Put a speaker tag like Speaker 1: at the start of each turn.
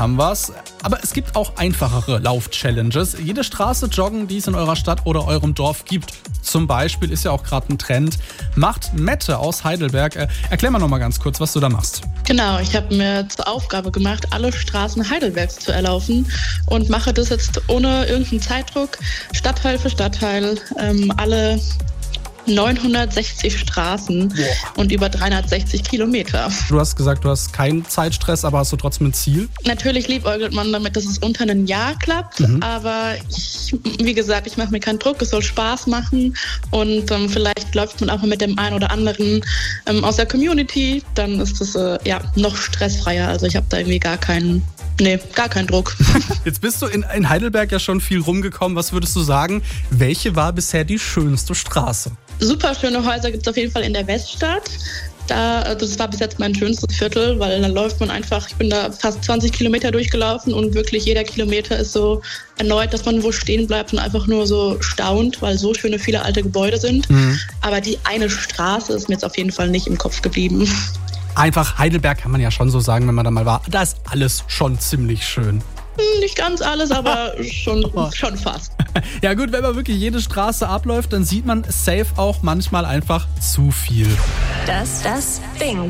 Speaker 1: haben wir's. Aber es gibt auch einfachere Lauf-Challenges. Jede Straße joggen, die es in eurer Stadt oder eurem Dorf gibt. Zum Beispiel ist ja auch gerade ein Trend. Macht Mette aus Heidelberg. Erklär mal noch mal ganz kurz, was du da machst.
Speaker 2: Genau, ich habe mir zur Aufgabe gemacht, alle Straßen Heidelbergs zu erlaufen und mache das jetzt ohne irgendeinen Zeitdruck, Stadtteil für Stadtteil, alle 960 Straßen und über 360 Kilometer.
Speaker 1: Du hast gesagt, du hast keinen Zeitstress, aber hast du trotzdem ein Ziel?
Speaker 2: Natürlich liebäugelt man damit, dass es unter einem Jahr klappt, aber wie gesagt, ich mache mir keinen Druck, es soll Spaß machen und vielleicht läuft man auch mal mit dem einen oder anderen aus der Community, dann ist das noch stressfreier. Also ich habe da irgendwie gar keinen Druck.
Speaker 1: Jetzt bist du in Heidelberg ja schon viel rumgekommen. Was würdest du sagen, welche war bisher die schönste Straße?
Speaker 2: Super schöne Häuser gibt es auf jeden Fall in der Weststadt. Das war bis jetzt mein schönstes Viertel, weil da läuft man einfach, ich bin da fast 20 Kilometer durchgelaufen und wirklich jeder Kilometer ist so erneut, dass man wo stehen bleibt und einfach nur so staunt, weil so schöne viele alte Gebäude sind. Aber die eine Straße ist mir jetzt auf jeden Fall nicht im Kopf geblieben.
Speaker 1: Einfach Heidelberg kann man ja schon so sagen, wenn man da mal war. Da ist alles schon ziemlich schön.
Speaker 2: Nicht ganz alles, aber schon fast.
Speaker 1: Ja gut, wenn man wirklich jede Straße abläuft, dann sieht man safe auch manchmal einfach zu viel.
Speaker 3: Das Ding.